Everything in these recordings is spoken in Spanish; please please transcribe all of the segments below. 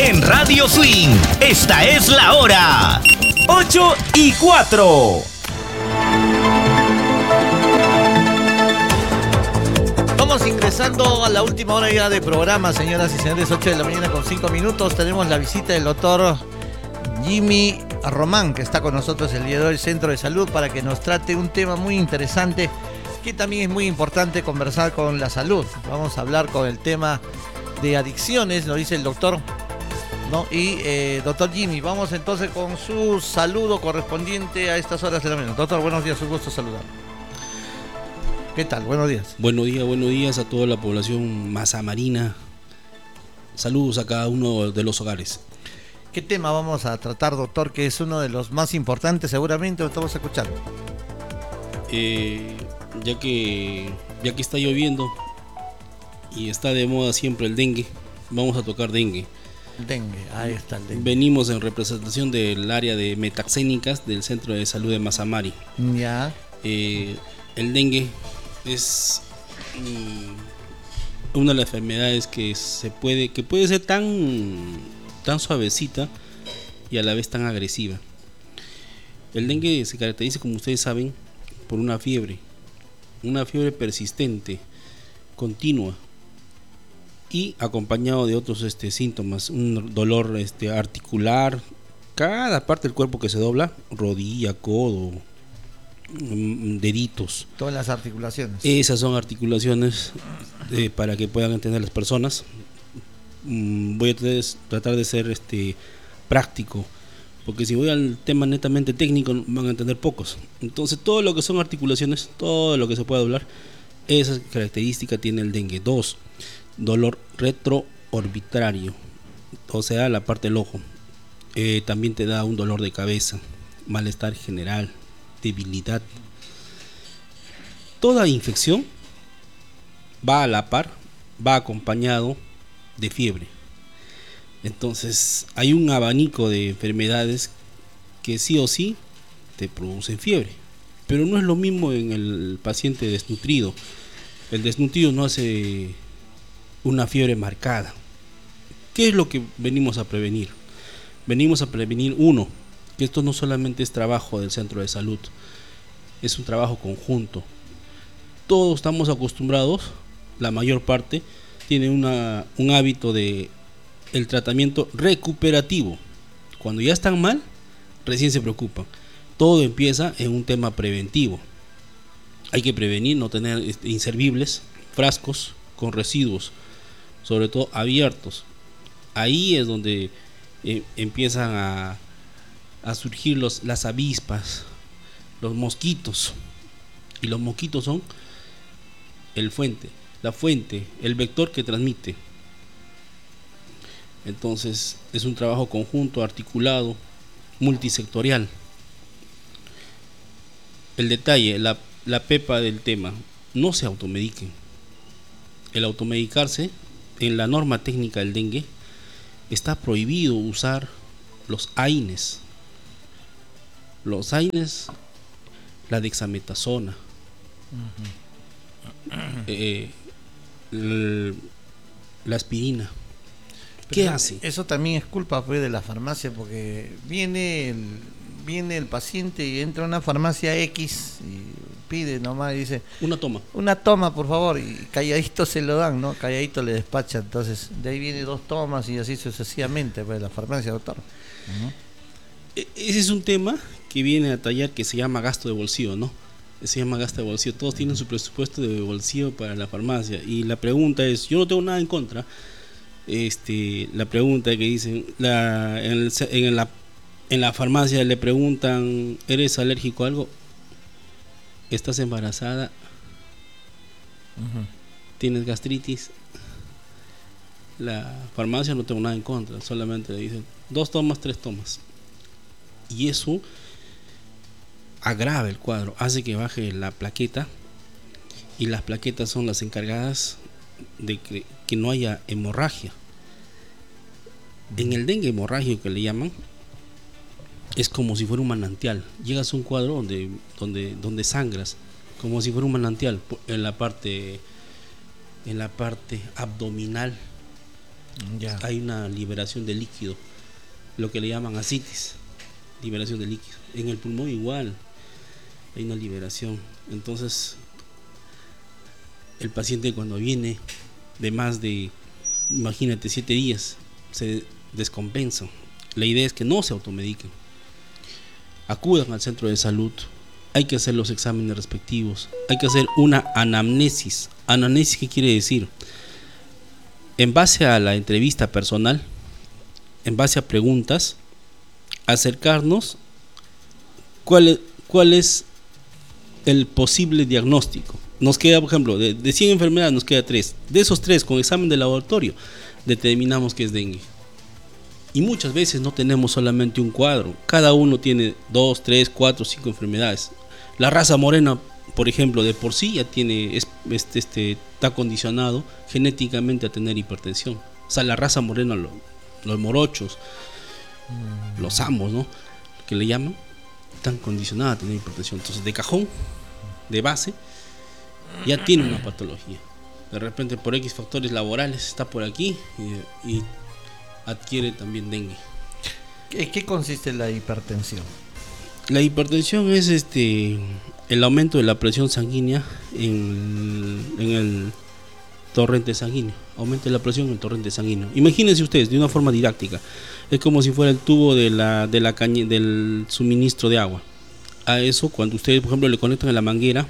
En Radio Swing, esta es la hora. 8:04. Vamos ingresando a la última hora ya de programa, señoras y señores. 8 de la mañana con 5 minutos. Tenemos la visita del doctor Jimmy Román, que está con nosotros el día de hoy, el Centro de Salud, para que nos trate un tema muy interesante, que también es muy importante conversar con la salud. Vamos a hablar con el tema de adicciones, lo dice el doctor, ¿no? Y doctor Jimmy, vamos entonces con su saludo correspondiente a estas horas de la mañana. Doctor, buenos días, un gusto saludar. ¿Qué tal? Buenos días. Buenos días a toda la población mazamarina. Saludos a cada uno de los hogares. ¿Qué tema vamos a tratar, doctor? Que es uno de los más importantes, seguramente lo estamos escuchando. Ya que está lloviendo y está de moda siempre el dengue, vamos a tocar dengue. Dengue, ahí está el dengue. Venimos en representación del área de metaxénicas del Centro de Salud de Mazamari. Ya. El dengue es una de las enfermedades que puede ser tan suavecita y a la vez tan agresiva. El dengue se caracteriza, como ustedes saben, por una fiebre persistente, continua, y acompañado de otros síntomas, un dolor articular, cada parte del cuerpo que se dobla, rodilla, codo, deditos. Todas las articulaciones. Esas son articulaciones para que puedan entender las personas. Voy a tratar de ser práctico, porque si voy al tema netamente técnico van a entender pocos. Entonces todo lo que son articulaciones, todo lo que se pueda doblar, esa característica tiene el dengue. 2, dolor retroorbitario, o sea, la parte del ojo. También te da un dolor de cabeza, malestar general, debilidad. Toda infección va a la par, va acompañado de fiebre. Entonces hay un abanico de enfermedades que sí o sí te producen fiebre, pero no es lo mismo en el paciente desnutrido. El desnutrido no hace una fiebre marcada. ¿Qué es lo que venimos a prevenir? Venimos a prevenir, uno, que esto no solamente es trabajo del centro de salud, es un trabajo conjunto. Todos estamos acostumbrados, la mayor parte tiene un hábito de el tratamiento recuperativo. Cuando ya están mal, recién se preocupan. Todo empieza en un tema preventivo. Hay que prevenir, no tener inservibles, frascos con residuos, sobre todo abiertos. Ahí es donde empiezan a surgir las avispas, los mosquitos. Y los mosquitos son la fuente, el vector que transmite. Entonces es un trabajo conjunto, articulado, multisectorial. El detalle, la pepa del tema: no se automediquen. El automedicarse, en la norma técnica del dengue, está prohibido usar los AINES. Los AINES, la dexametasona, la aspirina. ¿Qué hace? Eso también es culpa, pues, de la farmacia, porque viene el paciente y entra a una farmacia X y pide nomás y dice una toma por favor, y calladito se lo dan, ¿no? Calladito le despacha. Entonces de ahí viene 2 tomas y así sucesivamente, pues, la farmacia, doctor. Ese es un tema que viene a tallar, que se llama gasto de bolsillo, ¿no? Se llama gasto de bolsillo. Todos tienen su presupuesto de bolsillo para la farmacia, y la pregunta es, yo no tengo nada en contra. La pregunta que dicen, en la farmacia le preguntan, ¿eres alérgico a algo? ¿Estás embarazada? ¿Tienes gastritis? La farmacia, no tengo nada en contra, solamente le dicen 2 tomas, 3 tomas. Y eso agrava el cuadro, hace que baje la plaqueta, y las plaquetas son las encargadas de que no haya hemorragia. En el dengue hemorrágico, que le llaman, es como si fuera un manantial. Llegas a un cuadro donde sangras, como si fuera un manantial en la parte abdominal, Ya. Hay una liberación de líquido, lo que le llaman ascitis, liberación de líquido. En el pulmón igual hay una liberación. Entonces el paciente cuando viene de más de, imagínate, 7 días, se descompensa. La idea es que no se automediquen, acudan al centro de salud. Hay que hacer los exámenes respectivos, hay que hacer una anamnesis. ¿Anamnesis qué quiere decir? En base a la entrevista personal, en base a preguntas, acercarnos cuál es el posible diagnóstico. Nos queda, por ejemplo, de 100 enfermedades nos queda 3. De esos 3, con examen de laboratorio, determinamos que es dengue. Y muchas veces no tenemos solamente un cuadro. Cada uno tiene 2, 3, 4, 5 enfermedades. La raza morena, por ejemplo, de por sí ya tiene, está condicionado genéticamente a tener hipertensión. O sea, la raza morena, los morochos, los amos, ¿no?, que le llaman, están condicionados a tener hipertensión. Entonces, de cajón, de base, ya tiene una patología. De repente, por X factores laborales, está por aquí y adquiere también dengue. ¿En qué consiste la hipertensión? La hipertensión es el aumento de la presión sanguínea en el torrente sanguíneo. Aumenta la presión en el torrente sanguíneo. Imagínense ustedes de una forma didáctica. Es como si fuera el tubo del suministro de agua. A eso, cuando ustedes, por ejemplo, le conectan la manguera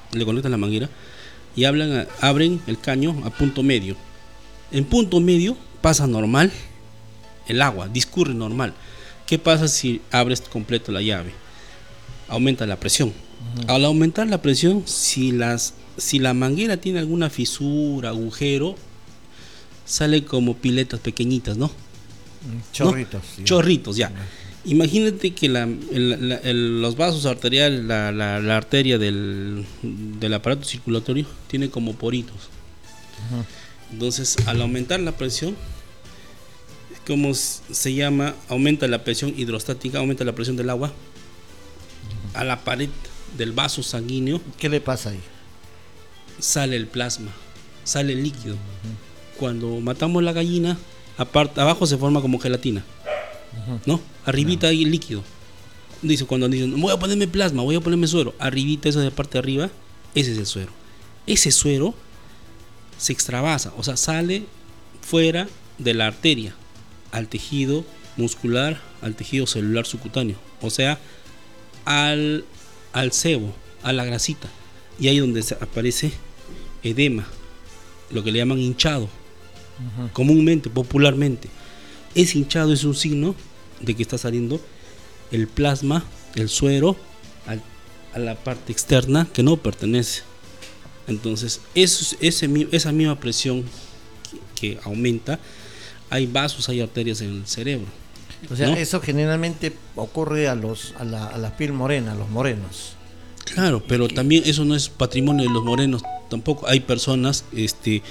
y abren el caño a punto medio. En punto medio pasa normal el agua, discurre normal. ¿Qué pasa si abres completo la llave? Aumenta la presión. Al aumentar la presión, si la manguera tiene alguna fisura, agujero, sale como piletas pequeñitas, ¿no? Chorritos. ¿No? Sí. Chorritos, ya. Imagínate que los vasos arteriales, la arteria del aparato circulatorio tiene como poritos. Entonces, al aumentar la presión, como se llama, aumenta la presión hidrostática, aumenta la presión del agua a la pared del vaso sanguíneo. ¿Qué le pasa ahí? Sale el plasma, sale el líquido. Cuando matamos la gallina, abajo se forma como gelatina, ¿no? Arribita hay el líquido. Cuando dicen, voy a ponerme plasma, voy a ponerme suero, arribita, eso de parte de arriba, ese es el suero. Ese suero se extravasa, o sea, sale fuera de la arteria al tejido muscular, al tejido celular subcutáneo, o sea, al sebo, a la grasita, y ahí donde aparece edema, lo que le llaman hinchado, comúnmente, popularmente. Ese hinchado es un signo de que está saliendo el plasma, el suero, a la parte externa que no pertenece. Entonces, esa misma presión que aumenta, hay vasos, hay arterias en el cerebro. O sea, ¿no? Eso generalmente ocurre a la piel morena, a los morenos. Claro, pero también eso no es patrimonio de los morenos tampoco. Hay personas ¿Qué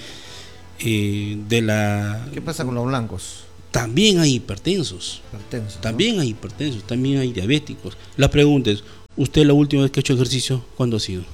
pasa con los blancos? También hay hipertensos. También hay hipertensos, también hay diabéticos. La pregunta es, ¿usted la última vez que ha hecho ejercicio, cuándo ha sido?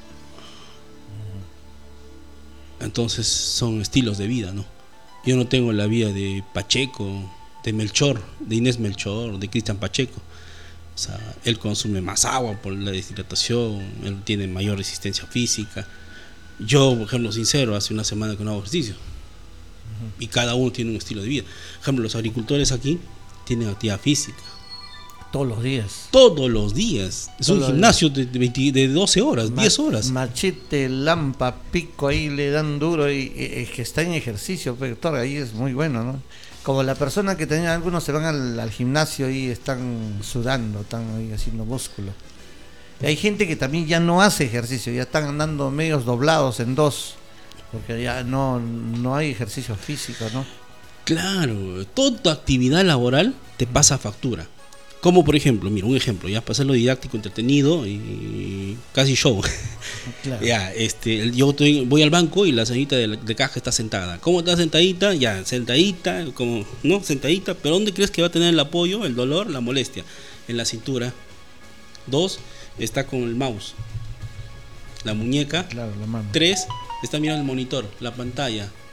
Entonces son estilos de vida, ¿no? Yo no tengo la vida de Pacheco, de Melchor, de Inés Melchor, de Cristian Pacheco. O sea, él consume más agua por la deshidratación, él tiene mayor resistencia física. Yo, por ejemplo, sincero, hace una semana que no hago ejercicio. Y cada uno tiene un estilo de vida. Por ejemplo, los agricultores aquí tienen actividad física. Todos los días. Todos los días. Es un gimnasio de 12 horas, 10 horas. Machete, lampa, pico, ahí le dan duro y es que está en ejercicio, doctor, ahí es muy bueno, ¿no? Como la persona que tenía, algunos se van al gimnasio y están sudando, están ahí haciendo músculo. Y hay gente que también ya no hace ejercicio, ya están andando medios doblados en dos, porque ya no hay ejercicio físico, ¿no? Claro, toda actividad laboral te pasa factura. Como por ejemplo, mira, un ejemplo, ya para hacerlo didáctico, entretenido y casi show. Claro. Ya, yo voy al banco y la señorita de caja está sentada. ¿Cómo está sentadita? Ya, sentadita, como, ¿no? Sentadita, pero ¿dónde crees que va a tener el apoyo, el dolor, la molestia? En la cintura. 2, está con el mouse, la muñeca. Claro, la mano. 3, está mirando el monitor, la pantalla.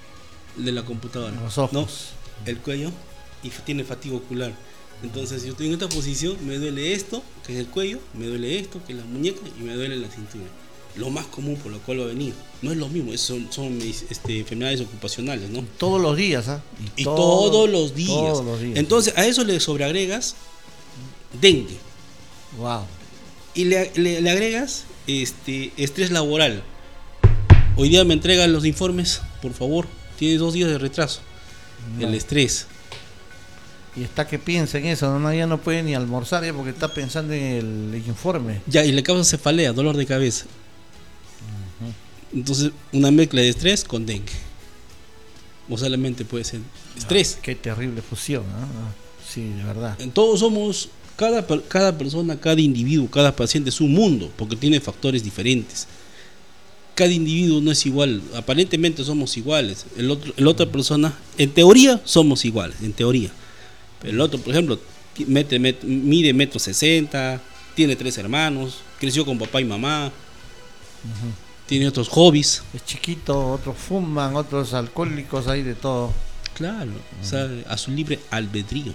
de la computadora. Los ojos. No, el cuello y tiene fatiga ocular. Entonces, yo estoy en esta posición, me duele esto, que es el cuello, me duele esto, que es la muñeca, y me duele la cintura. Lo más común por lo cual lo ha venido. No es lo mismo, son enfermedades ocupacionales, ¿no? Todos los días, ¿ah? Y todos los días. Todos los días. Entonces, a eso le sobreagregas dengue. Wow. Y le agregas estrés laboral. Hoy día me entregan los informes, por favor. Tiene 2 días de retraso. No. El estrés. Y está que piensa en eso, ¿no? Ya no puede ni almorzar ya porque está pensando en el informe. Ya, y le causa cefalea, dolor de cabeza. Entonces, una mezcla de estrés con dengue. O solamente puede ser estrés. Qué terrible fusión, ¿no? Sí, de verdad. Todos somos, cada persona, cada individuo, cada paciente es un mundo, porque tiene factores diferentes. Cada individuo no es igual, aparentemente somos iguales. El otra persona, en teoría, somos iguales, en teoría. Pero el otro, por ejemplo, mide 1,60 m, tiene 3 hermanos, creció con papá y mamá, tiene otros hobbies. Es chiquito, otros fuman, otros alcohólicos, hay de todo. Claro, o sea, a su libre albedrío.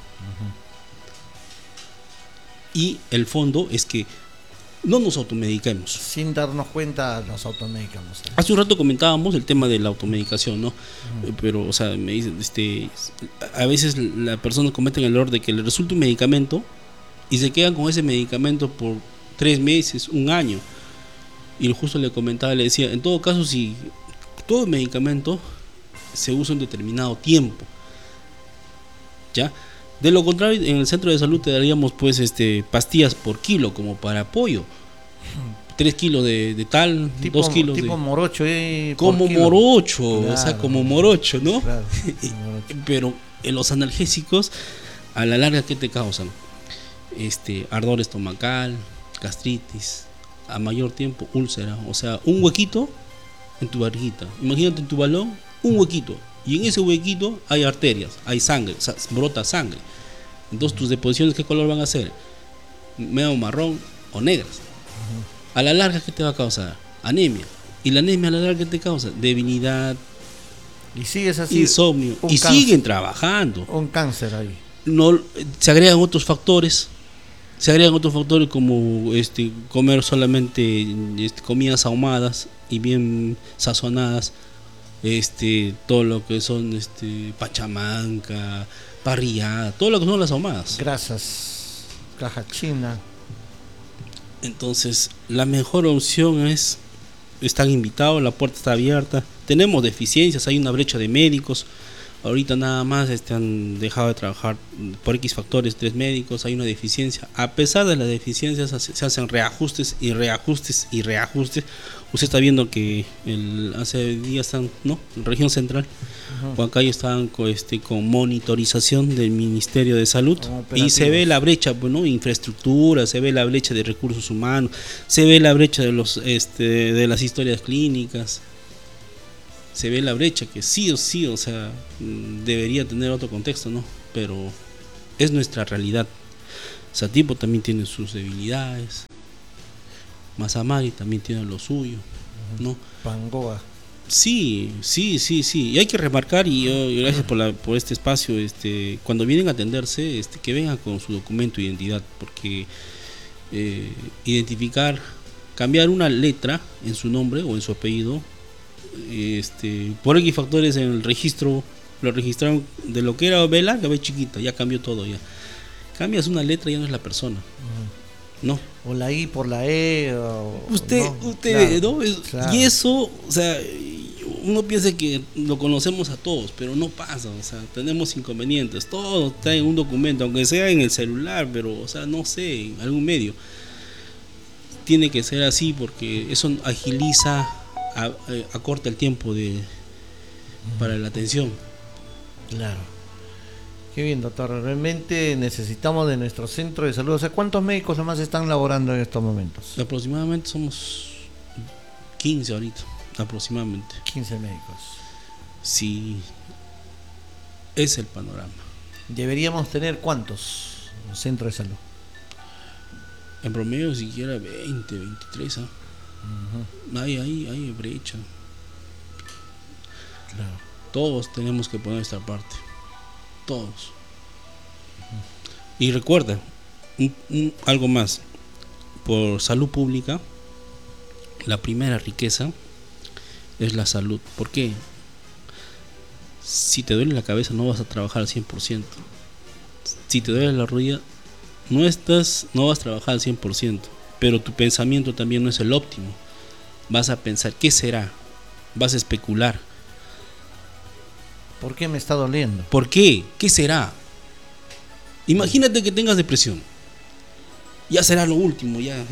Y el fondo es que no nos automediquemos. Sin darnos cuenta, nos automedicamos. Hace un rato comentábamos el tema de la automedicación, ¿no? Pero, o sea, me dicen, a veces las personas cometen el error de que les resulta un medicamento y se quedan con ese medicamento por 3 meses, 1 año. Y justo le comentaba, le decía, en todo caso, si todo medicamento se usa un determinado tiempo, ¿ya? De lo contrario, en el centro de salud te daríamos pues pastillas por kilo como para apoyo. 3 kilos de tal, 2 kilos tipo de... morocho, como morocho, claro, o sea, como morocho, ¿no? Claro, morocho. Pero en los analgésicos, a la larga, ¿qué te causan? Ardor estomacal, gastritis, a mayor tiempo, úlcera. O sea, un huequito en tu barriguita. Imagínate en tu balón, un huequito. Y en ese huequito hay arterias, hay sangre, brota sangre. Entonces tus deposiciones, ¿qué color van a ser? Medio marrón o negras. A la larga, ¿qué te va a causar? Anemia. Y la anemia a la larga, ¿qué te causa? Debilidad, Y sigues así. insomnio. Y siguen trabajando. Un cáncer ahí. No, se agregan otros factores. Como comer solamente comidas ahumadas y bien sazonadas. Todo lo que son pachamanca, parrillada, todo lo que son las ahumadas. Grasas, caja china. Entonces, la mejor opción es, están invitados, la puerta está abierta. Tenemos deficiencias, hay una brecha de médicos. Ahorita nada más han dejado de trabajar por X factores 3 médicos, hay una deficiencia. A pesar de las deficiencias se hacen reajustes y reajustes y reajustes. Usted está viendo que hace días están, ¿no? En región central, Huancayo estaban con monitorización del Ministerio de Salud y se ve la brecha, bueno, infraestructura, se ve la brecha de recursos humanos, se ve la brecha de las historias clínicas. Se ve la brecha que sí o sí, o sea, debería tener otro contexto, ¿no? Pero es nuestra realidad. Satipo también tiene sus debilidades. Mazamari también tiene lo suyo, ¿no? Pangoa. Sí. Y hay que remarcar, y gracias por este espacio, cuando vienen a atenderse, que vengan con su documento de identidad, porque identificar, cambiar una letra en su nombre o en su apellido, por X factores en el registro lo registraron de lo que era B larga, B chiquita, ya cambió todo. Ya cambias una letra, ya no es la persona, no, o la I por la E usted claro, ¿no? Claro. Y eso, o sea, uno piensa que lo conocemos a todos, pero no pasa, o sea, tenemos inconvenientes, todo está en un documento, aunque sea en el celular, pero, o sea, no sé, en algún medio tiene que ser así, porque eso agiliza, acorta el tiempo para la atención. Claro. Qué bien, doctor. Realmente necesitamos de nuestro centro de salud. O sea, ¿cuántos médicos nomás están laborando en estos momentos? Aproximadamente somos 15 ahorita, aproximadamente. 15 médicos. Sí, es el panorama. Deberíamos tener ¿cuántos centros de salud? En promedio siquiera 20, 23, Hay brecha. Claro. Todos tenemos que poner nuestra parte. Todos. Y recuerda, algo más. Por salud pública, la primera riqueza es la salud. ¿Por qué? Si te duele la cabeza no vas a trabajar al 100%. Si te duele la rodilla no vas a trabajar al 100%. Pero tu pensamiento también no es el óptimo. Vas a pensar, ¿qué será? Vas a especular. ¿Por qué me está doliendo? ¿Por qué? ¿Qué será? Imagínate que tengas depresión. Ya será lo último, ya.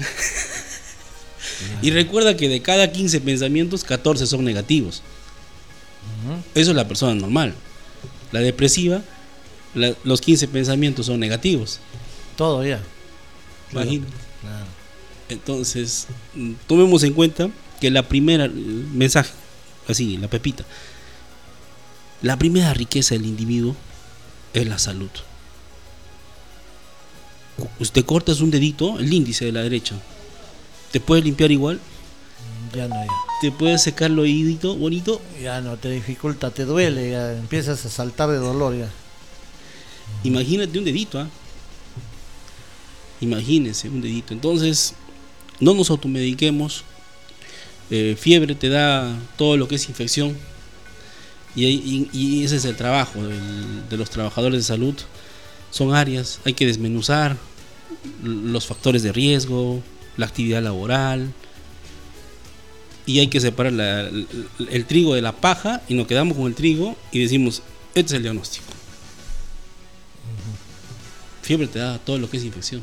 Y recuerda que de cada 15 pensamientos, 14 son negativos. Eso es la persona normal. La depresiva, los 15 pensamientos son negativos. Todo ya. Imagínate. Claro. Entonces, tomemos en cuenta que la primera mensaje, así, la pepita, la primera riqueza del individuo es la salud. Usted cortas un dedito, el índice de la derecha, ¿te puedes limpiar igual? Ya no, ya. ¿Te puedes secar el oídito bonito? Ya no, te dificulta, te duele, ya empiezas a saltar de dolor ya. Imagínate un dedito, Imagínense un dedito. Entonces, no nos automediquemos. Fiebre te da todo lo que es infección. Y ese es el trabajo de los trabajadores de salud. Son áreas, hay que desmenuzar los factores de riesgo, la actividad laboral. Y hay que separar el trigo de la paja. Y nos quedamos con el trigo y decimos, este es el diagnóstico. Fiebre te da todo lo que es infección.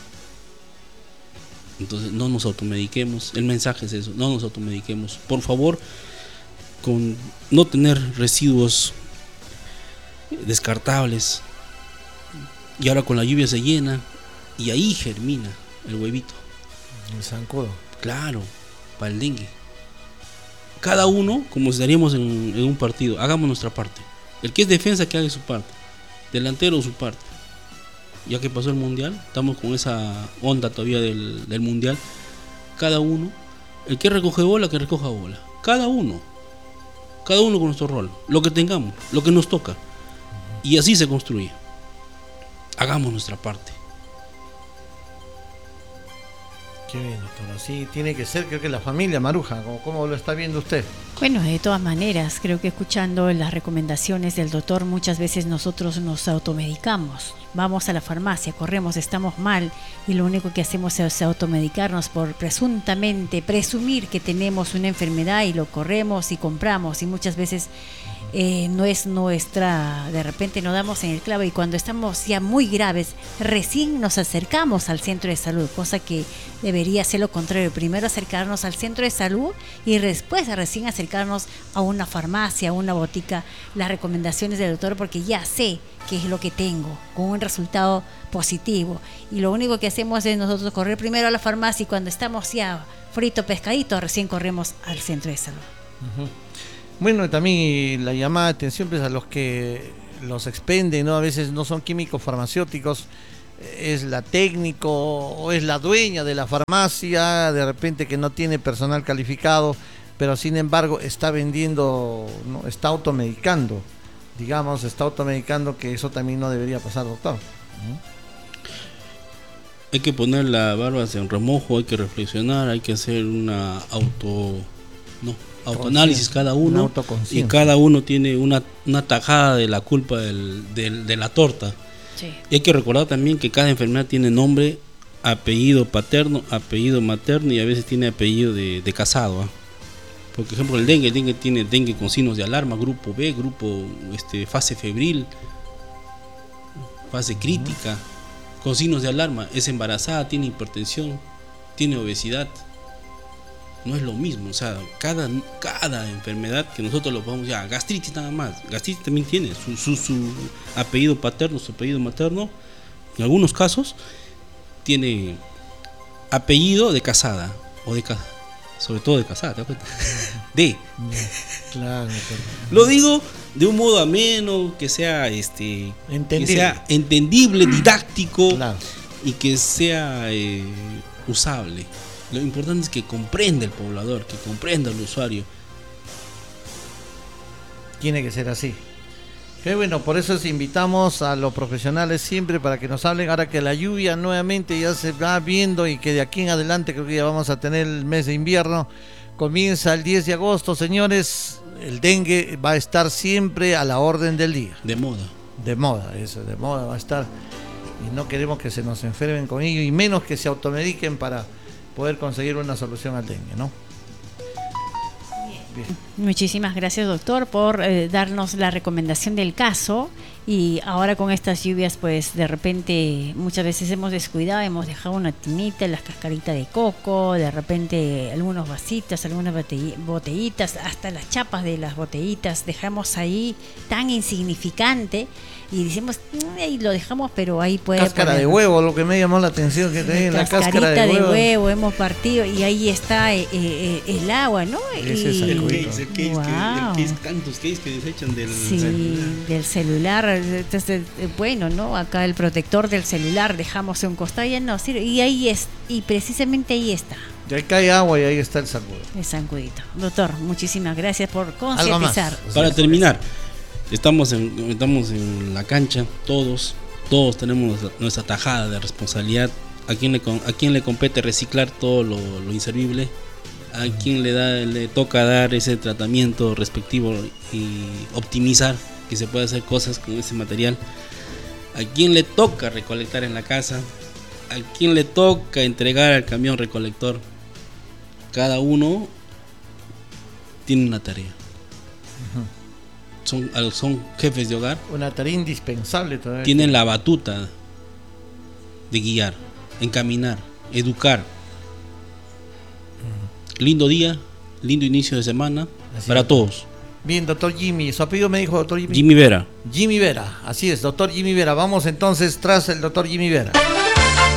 Entonces no nos automediquemos. El mensaje es eso, no nos automediquemos. Por favor, con no tener residuos descartables. Y ahora con la lluvia se llena y ahí germina el huevito. El zancudo. Claro, para el dengue. Cada uno, como estaríamos en un partido, hagamos nuestra parte. El que es defensa, que haga su parte. Delantero, su parte. Ya que pasó el mundial, estamos con esa onda todavía del mundial. Cada uno, el que recoge bola, que recoja bola. Cada uno con nuestro rol, lo que tengamos, lo que nos toca. Y así se construye. Hagamos nuestra parte. Qué bien, doctor. Así tiene que ser, creo que la familia Maruja. ¿Cómo lo está viendo usted? Bueno, de todas maneras, creo que escuchando las recomendaciones del doctor, muchas veces nosotros nos automedicamos. Vamos a la farmacia, corremos, estamos mal y lo único que hacemos es automedicarnos por presuntamente presumir que tenemos una enfermedad y lo corremos y compramos y muchas veces no es nuestra, de repente nos damos en el clavo y cuando estamos ya muy graves recién nos acercamos al centro de salud, cosa que debería ser lo contrario, primero acercarnos al centro de salud y después recién acercarnos a una farmacia, a una botica, las recomendaciones del doctor, porque ya sé qué es lo que tengo, con un resultado positivo, y lo único que hacemos es nosotros correr primero a la farmacia y cuando estamos ya frito pescadito recién corremos al centro de salud. Bueno, y también la llamada de atención pues, a los que los expenden, ¿no? A veces no son químicos farmacéuticos, es la técnico o es la dueña de la farmacia, de repente que no tiene personal calificado, pero sin embargo está vendiendo, ¿no? Está automedicando, digamos, que eso también no debería pasar, doctor. Hay que poner la barba en remojo, hay que reflexionar, hay que hacer una autoanálisis cada uno, y cada uno tiene una tajada de la culpa de la torta. Sí. Y hay que recordar también que cada enfermedad tiene nombre, apellido paterno, apellido materno y a veces tiene apellido de casado. Por ejemplo, el dengue tiene dengue con signos de alarma, grupo B, grupo fase febril, fase crítica, con signos de alarma. Es embarazada, tiene hipertensión, tiene obesidad. No es lo mismo, o sea, cada enfermedad que nosotros lo podamos, ya, gastritis nada más, gastritis también tiene su apellido paterno, su apellido materno, en algunos casos tiene apellido de casada, o de casada, sobre todo de casada, ¿te das cuenta? Claro, lo digo de un modo ameno, que sea entendible, didáctico, claro, y que sea usable. Lo importante es que comprenda el poblador, que comprenda el usuario. Tiene que ser así. Qué bueno, por eso invitamos a los profesionales siempre para que nos hablen. Ahora que la lluvia nuevamente ya se va viendo y que de aquí en adelante creo que ya vamos a tener el mes de invierno. Comienza el 10 de agosto, señores. El dengue va a estar siempre a la orden del día. De moda. De moda, eso, de moda va a estar. Y no queremos que se nos enfermen con ello y menos que se automediquen para poder conseguir una solución al dengue, ¿no? Bien. Muchísimas gracias, doctor, por darnos la recomendación del caso. Y ahora con estas lluvias, pues de repente muchas veces hemos descuidado, hemos dejado una tinita, las cascaritas de coco, de repente algunos vasitos, algunas botellitas, hasta las chapas de las botellitas dejamos ahí tan insignificante y decimos, y lo dejamos, pero ahí puede Cáscara de huevo, lo que me llamó la atención, que tenía la cáscara de huevo. Hemos partido y ahí está el agua, ¿no? Ese es El Wow. case, tantos cases que desechan del del celular. Entonces, bueno, ¿no? Acá el protector del celular dejamos un costado, ya no sirve. Y ahí es, y precisamente ahí está. Y ahí cae agua y ahí está el zancudo. El zancudito. Doctor, muchísimas gracias por concientizar. Para terminar, estamos en la cancha, todos tenemos nuestra tajada de responsabilidad. ¿A quién le compete reciclar todo lo inservible? ¿A quién le toca dar ese tratamiento respectivo y optimizar que se puede hacer cosas con ese material? ¿A quién le toca recolectar en la casa? ¿A quién le toca entregar al camión recolector? Cada uno tiene una tarea. Son jefes de hogar. Una tarea indispensable todavía. Tienen la batuta de guiar, encaminar, educar. Lindo día, lindo inicio de semana para todos. Bien, doctor Jimmy. Su apellido me dijo, doctor Jimmy. Jimmy Vera. Jimmy Vera, así es, doctor Jimmy Vera. Vamos entonces tras el doctor Jimmy Vera.